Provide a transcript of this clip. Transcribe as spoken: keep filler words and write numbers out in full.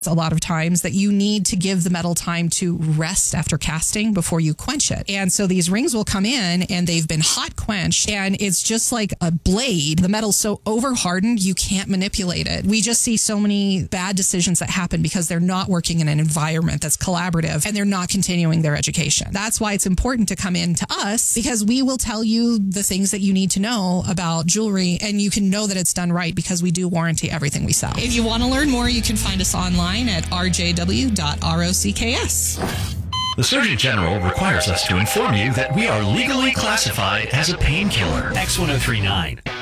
a lot of times that you need to give the metal time to rest after casting before you quench it. And so these rings will come in and they've been hot quenched and it's just like a blade. The metal's so over hardened, you can't manipulate it. We just see so many bad decisions that happen because they're not working in an environment that's collaborative and they're not continuing their education. That's why it's important to come in to us, because we will tell you the things that you need to know about jewelry and you can know that it's done right because we do warranty everything we sell. If you want to learn more, you can find us online at r j w dot rocks. The Surgeon General requires us to inform you that we are legally classified as a painkiller. X ten thirty-nine.